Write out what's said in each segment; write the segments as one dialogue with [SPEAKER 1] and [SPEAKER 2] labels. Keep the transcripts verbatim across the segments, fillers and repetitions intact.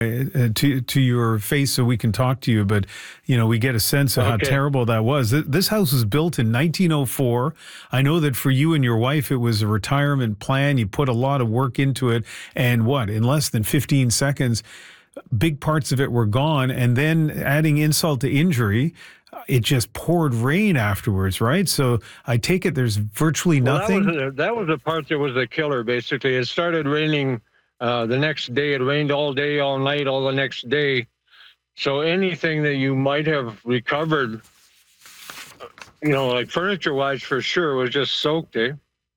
[SPEAKER 1] uh, to to your face so we can talk to you, but you know we get a sense of okay. how terrible that was. This house was built in nineteen oh four. I know that for you and your wife, it was a retirement plan. You put a lot of work into it, and what, in less than fifteen seconds, big parts of it were gone. And then adding insult to injury, it just poured rain afterwards, right? So I take it there's virtually
[SPEAKER 2] well,
[SPEAKER 1] nothing.
[SPEAKER 2] That was, a, that was the part that was the killer, basically. It started raining uh, the next day. It rained all day, all night, all the next day. So anything that you might have recovered, you know, like furniture-wise for sure, was just soaked, eh?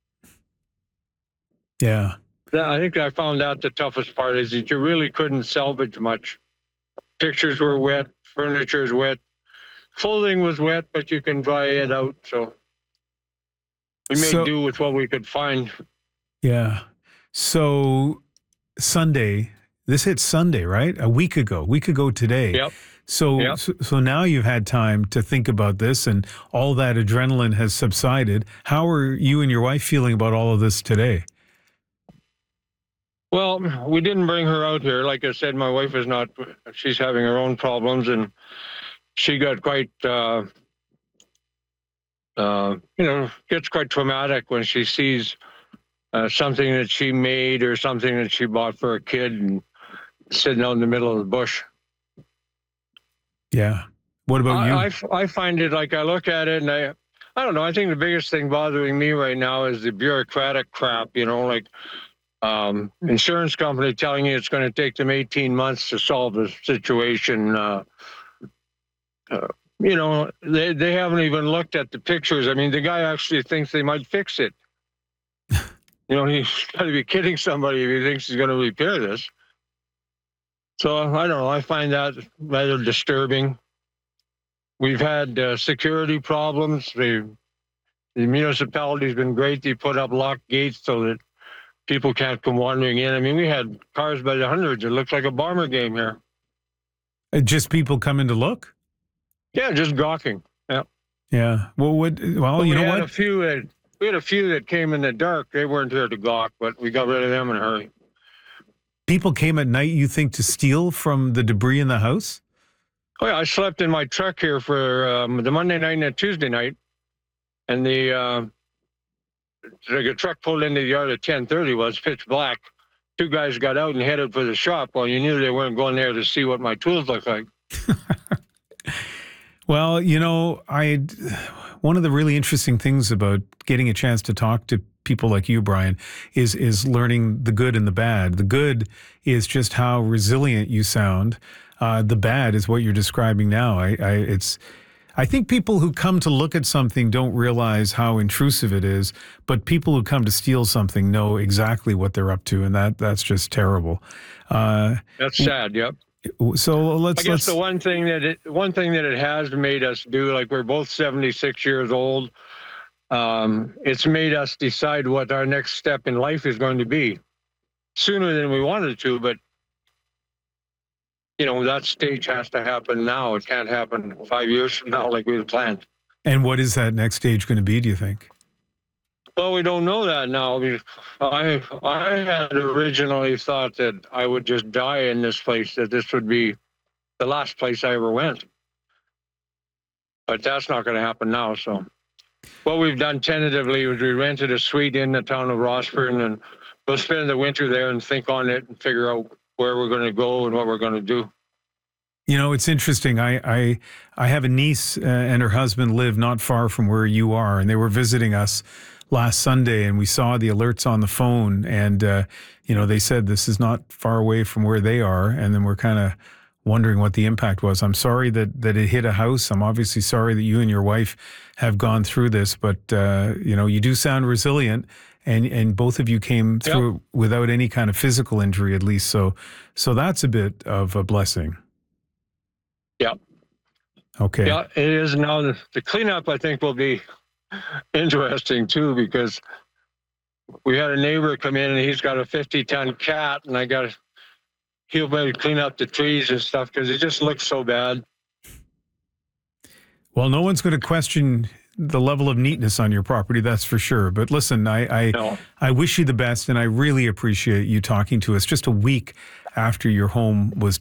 [SPEAKER 1] Yeah.
[SPEAKER 2] I think I found out the toughest part is that you really couldn't salvage much. Pictures were wet, furniture is wet. Clothing was wet, but you can dry it out. So we made so, do with what we could find.
[SPEAKER 1] Yeah. So Sunday, this hit Sunday, right? A week ago, a week ago today.
[SPEAKER 2] Yep.
[SPEAKER 1] So,
[SPEAKER 2] yep.
[SPEAKER 1] so, so now you've had time to think about this and all that adrenaline has subsided. How are you and your wife feeling about all of this today?
[SPEAKER 2] Well, we didn't bring her out here. Like I said, my wife is not, she's having her own problems, and she got quite, uh, uh, you know, gets quite traumatic when she sees uh, something that she made or something that she bought for a kid and sitting out in the middle of the bush.
[SPEAKER 1] Yeah. What about you?
[SPEAKER 2] I, I, I find it, like, I look at it and I, I don't know, I think the biggest thing bothering me right now is the bureaucratic crap, you know, like um, insurance company telling you it's going to take them eighteen months to solve the situation. Uh, Uh, you know, they, they haven't even looked at the pictures. I mean, the guy actually thinks they might fix it. You know, he's got to be kidding somebody if he thinks he's going to repair this. So, I don't know. I find that rather disturbing. We've had uh, security problems. The, the municipality's been great. They put up locked gates so that people can't come wandering in. I mean, we had cars by the hundreds. It looks like a Bomber game here.
[SPEAKER 1] Just people coming to look?
[SPEAKER 2] Yeah, just gawking. Yeah.
[SPEAKER 1] Yeah. Well, what? Well,
[SPEAKER 2] but
[SPEAKER 1] you
[SPEAKER 2] we
[SPEAKER 1] know
[SPEAKER 2] had
[SPEAKER 1] what?
[SPEAKER 2] A few that, we had a few that came in the dark. They weren't here to gawk, but we got rid of them in a hurry.
[SPEAKER 1] People came at night, you think, to steal from the debris in the house?
[SPEAKER 2] Oh yeah, I slept in my truck here for um, the Monday night and the Tuesday night, and the uh, the truck pulled into the yard at ten thirty. Was pitch black. Two guys got out and headed for the shop. Well, you knew they weren't going there to see what my tools looked like.
[SPEAKER 1] Well, you know, I one of the really interesting things about getting a chance to talk to people like you, Brian, is is learning the good and the bad. The good is just how resilient you sound. Uh, the bad is what you're describing now. I, I it's I think people who come to look at something don't realize how intrusive it is, but people who come to steal something know exactly what they're up to, and that that's just terrible. Uh,
[SPEAKER 2] that's sad. Yep.
[SPEAKER 1] So let's.
[SPEAKER 2] I guess
[SPEAKER 1] let's,
[SPEAKER 2] the one thing that it one thing that it has made us do, like we're both seventy-six years old, um, it's made us decide what our next step in life is going to be sooner than we wanted to. But you know, that stage has to happen now. It can't happen five years from now like we had planned.
[SPEAKER 1] And what is that next stage going to be, do you think?
[SPEAKER 2] Well, we don't know that now. I I had originally thought that I would just die in this place, that this would be the last place I ever went. But that's not going to happen now. So what we've done tentatively is we rented a suite in the town of Rossburn, and we'll spend the winter there and think on it and figure out where we're going to go and what we're going to do.
[SPEAKER 1] You know, it's interesting. I I, I have a niece uh, and her husband live not far from where you are, and they were visiting us last Sunday, and we saw the alerts on the phone, and uh, you know, they said this is not far away from where they are, and then we're kind of wondering what the impact was. I'm sorry that that it hit a house. I'm obviously sorry that you and your wife have gone through this, but uh, you know, you do sound resilient, and and both of you came through yep. without any kind of physical injury, at least. So so that's a bit of a blessing.
[SPEAKER 2] Yeah.
[SPEAKER 1] Okay.
[SPEAKER 2] Yeah, it is now. The, the cleanup, I think, will be interesting too, because we had a neighbor come in and he's got a fifty ton cat, and I got to, he'll maybe clean up the trees and stuff because it just looks so bad.
[SPEAKER 1] Well, no one's going to question the level of neatness on your property, that's for sure. But listen, I I,
[SPEAKER 2] no.
[SPEAKER 1] I wish you the best, and I really appreciate you talking to us just a week after your home was